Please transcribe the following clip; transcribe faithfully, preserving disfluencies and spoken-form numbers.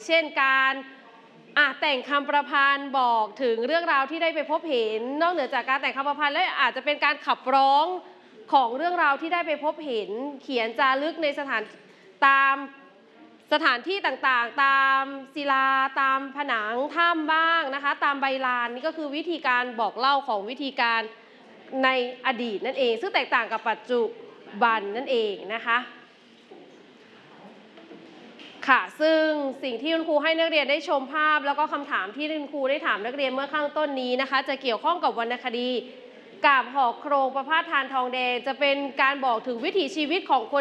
เช่นการอ่ะแต่งคำประพันธ์บอกถึงเรื่องราวที่ได้ไปพบเห็นนอกเหนือจากการแต่งคำประพันธ์แล้วอาจจะเป็นการขับร้องของเรื่องราวที่ได้ไปพบเห็นเขียนจารึกในสถานตามสถานที่ต่างๆตามศิลาตามผนังถ้ำบ้างนะคะตามใบลานนี่ก็คือวิธีการบอกเล่าของวิธีการในอดีตนั่นเองซึ่งแตกต่างกับปัจจุบันนั่นเองนะคะค่ะซึ่งสิ่งที่คุณครูให้นักเรียนได้ชมภาพแล้วก็คำถามที่คุณครูได้ถามนักเรียนเมื่อข้างต้นนี้นะคะจะเกี่ยวข้องกับวรรณคดีกาบหอกโครงประพาสทานทองแดงจะเป็นการบอกถึงวิถีชีวิตของคน